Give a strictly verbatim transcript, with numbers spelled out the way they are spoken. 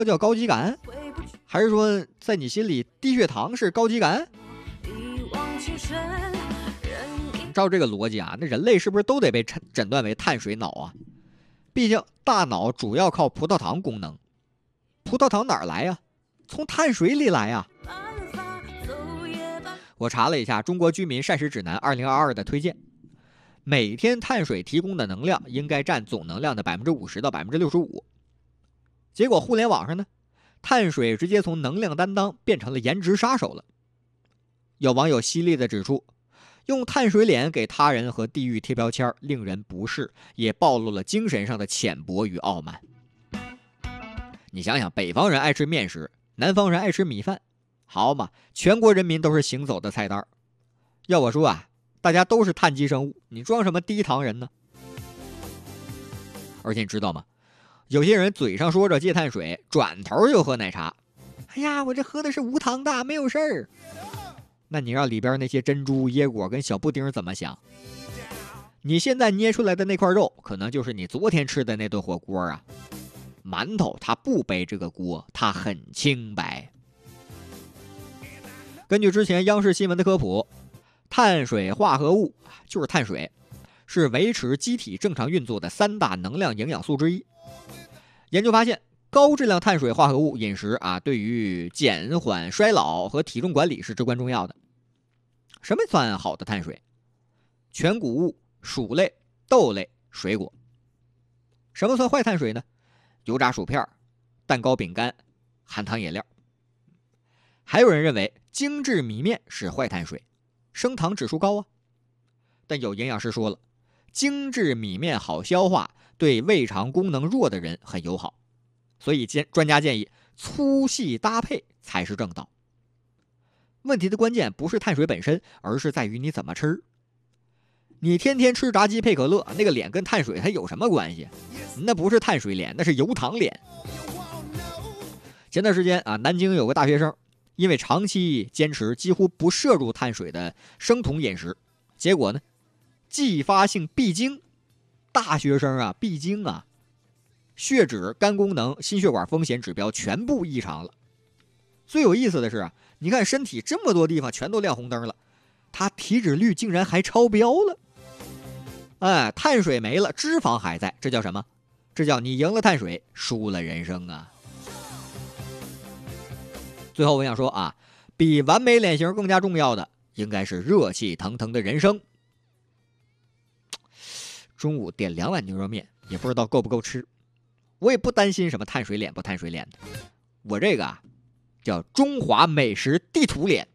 这叫高级感？还是说在你心里低血糖是高级感？照这个逻辑啊，那人类是不是都得被诊断为碳水脑啊？毕竟大脑主要靠葡萄糖功能，葡萄糖哪儿来呀？从碳水里来呀。我查了一下《中国居民膳食指南二零二二》的推荐，每天碳水提供的能量应该占总能量的 百分之五十 到 百分之六十五。 结果互联网上呢，碳水直接从能量担当变成了颜值杀手了。有网友犀利地指出，用碳水脸给他人和地域贴标签令人不适，也暴露了精神上的浅薄与傲慢。你想想，北方人爱吃面食，南方人爱吃米饭，好嘛，全国人民都是行走的菜单。要我说啊，大家都是碳基生物，你装什么低糖人呢？而且你知道吗，有些人嘴上说着戒碳水，转头就喝奶茶。哎呀，我这喝的是无糖的，没有事儿。那你让里边那些珍珠、椰果跟小布丁怎么想？你现在捏出来的那块肉，可能就是你昨天吃的那顿火锅啊。馒头它不背这个锅，它很清白。根据之前央视新闻的科普，碳水化合物就是碳水，是维持机体正常运作的三大能量营养素之一。研究发现，高质量碳水化合物饮食啊，对于减缓衰老和体重管理是至关重要的。什么算好的碳水？全谷物、薯类、豆类、水果。什么算坏碳水呢？油炸薯片、蛋糕、饼干、含糖饮料。还有人认为精致米面是坏碳水，升糖指数高啊。但有营养师说了，精致米面好消化，对胃肠功能弱的人很友好，所以专家建议粗细搭配才是正道。问题的关键不是碳水本身，而是在于你怎么吃。你天天吃炸鸡配可乐，那个脸跟碳水它有什么关系？那不是碳水脸，那是油糖脸。前段时间啊，南京有个大学生，因为长期坚持几乎不摄入碳水的生酮饮食，结果呢，继发性闭经。大学生啊，闭经啊，血脂、肝功能、心血管风险指标全部异常了。最有意思的是啊，你看身体这么多地方全都亮红灯了，他体脂率竟然还超标了。哎，碳水没了，脂肪还在，这叫什么？这叫你赢了碳水，输了人生啊！最后我想说啊，比完美脸型更加重要的，应该是热气腾腾的人生。中午点两碗牛肉面，也不知道够不够吃。我也不担心什么碳水脸不碳水脸的，我这个啊，叫中华美食地图脸。